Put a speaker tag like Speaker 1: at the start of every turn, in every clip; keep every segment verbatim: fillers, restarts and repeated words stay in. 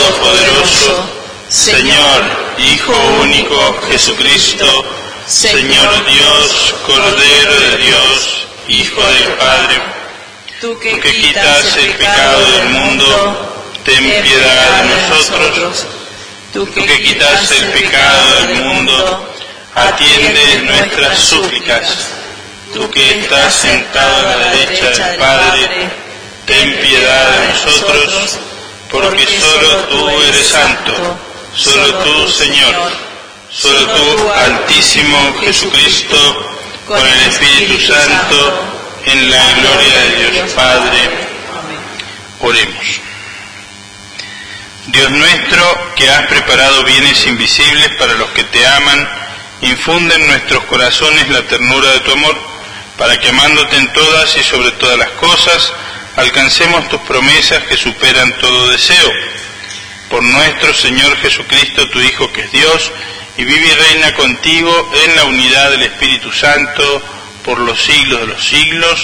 Speaker 1: Todopoderoso, Señor, Hijo único, Jesucristo, Señor Dios, Cordero de Dios, Hijo del Padre,
Speaker 2: tú que,
Speaker 1: tú que quitas el pecado del mundo, ten piedad de nosotros. Tú que quitas el pecado del mundo, atiende nuestras súplicas. Tú que estás sentado a la derecha del Padre, ten piedad de nosotros, porque solo tú eres santo, solo tú, Señor, solo tú, Altísimo Jesucristo, con el Espíritu Santo, en la gloria de Dios Padre. Oremos. Dios nuestro, que has preparado bienes invisibles para los que te aman, infunde en nuestros corazones la ternura de tu amor, para que amándote en todas y sobre todas las cosas, alcancemos tus promesas que superan todo deseo. Por nuestro Señor Jesucristo, tu Hijo, que es Dios, y vive y reina contigo en la unidad del Espíritu Santo, por los siglos de los siglos.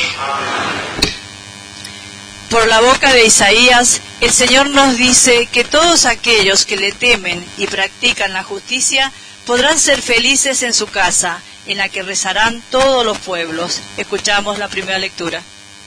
Speaker 2: Por la boca de Isaías, el Señor nos dice que todos aquellos que le temen y practican la justicia podrán ser felices en su casa, en la que rezarán todos los pueblos. Escuchamos la primera lectura.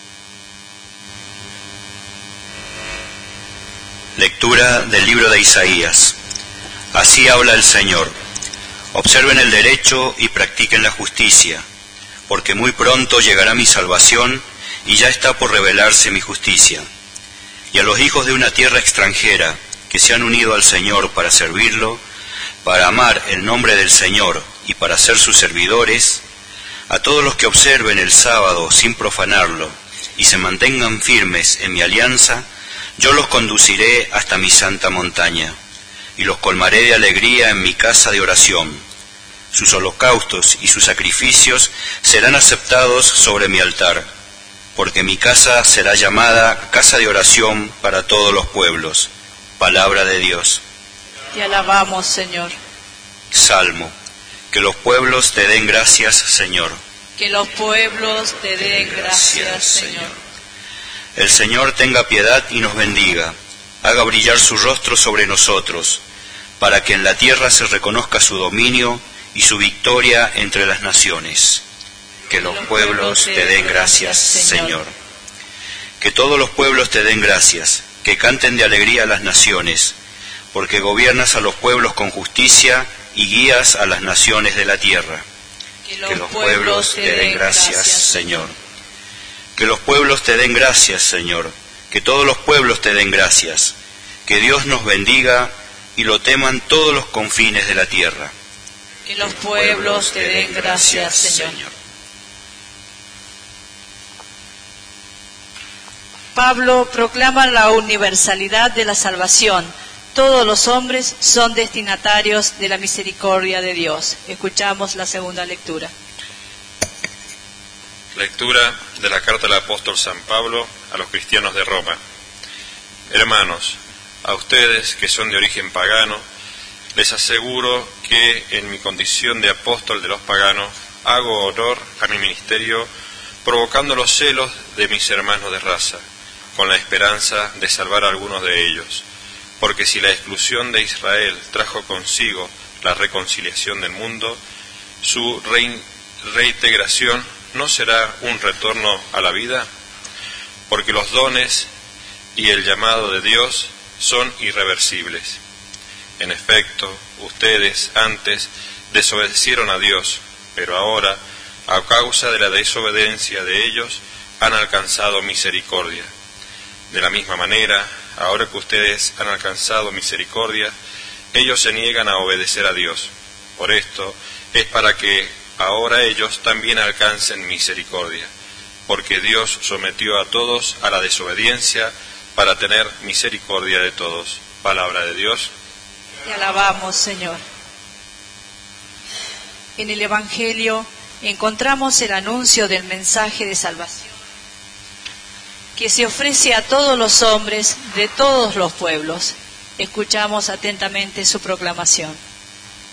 Speaker 3: Lectura del libro de Isaías. Así habla el Señor. Observen el derecho y practiquen la justicia, porque muy pronto llegará mi salvación y ya está por revelarse mi justicia. Y a los hijos de una tierra extranjera que se han unido al Señor para servirlo, para amar el nombre del Señor y para ser sus servidores, a todos los que observen el sábado sin profanarlo y se mantengan firmes en mi alianza, yo los conduciré hasta mi santa montaña y los colmaré de alegría en mi casa de oración. Sus holocaustos y sus sacrificios serán aceptados sobre mi altar, porque mi casa será llamada casa de oración para todos los pueblos. Palabra de Dios.
Speaker 2: Te alabamos, Señor.
Speaker 3: Salmo. Que los pueblos te den gracias, Señor.
Speaker 2: Que los pueblos te den gracias, Señor.
Speaker 3: El Señor tenga piedad y nos bendiga, haga brillar su rostro sobre nosotros, para que en la tierra se reconozca su dominio y su victoria entre las naciones. Que los pueblos te den gracias, Señor. Que todos los pueblos te den gracias, que canten de alegría las naciones, porque gobiernas a los pueblos con justicia y guías a las naciones de la tierra. Que los, que los pueblos te den gracias, Señor. Que los pueblos te den gracias, Señor. Que todos los pueblos te den gracias. Que Dios nos bendiga y lo teman todos los confines de la tierra.
Speaker 2: Que los pueblos te den gracias, Señor. Pablo proclama la universalidad de la salvación. Todos los hombres son destinatarios de la misericordia de Dios. Escuchamos la segunda lectura.
Speaker 4: Lectura de la carta del apóstol San Pablo a los cristianos de Roma. Hermanos, a ustedes que son de origen pagano, les aseguro que en mi condición de apóstol de los paganos hago honor a mi ministerio, provocando los celos de mis hermanos de raza, con la esperanza de salvar a algunos de ellos. Porque si la exclusión de Israel trajo consigo la reconciliación del mundo, su rein, reintegración ¿no será un retorno a la vida? Porque los dones y el llamado de Dios son irreversibles. En efecto, ustedes antes desobedecieron a Dios, pero ahora, a causa de la desobediencia de ellos, han alcanzado misericordia. De la misma manera, ahora que ustedes han alcanzado misericordia, ellos se niegan a obedecer a Dios. Por esto, es para que ahora ellos también alcancen misericordia, porque Dios sometió a todos a la desobediencia para tener misericordia de todos. Palabra de Dios.
Speaker 2: Te alabamos, Señor. En el Evangelio encontramos el anuncio del mensaje de salvación que se ofrece a todos los hombres de todos los pueblos. Escuchamos atentamente su proclamación.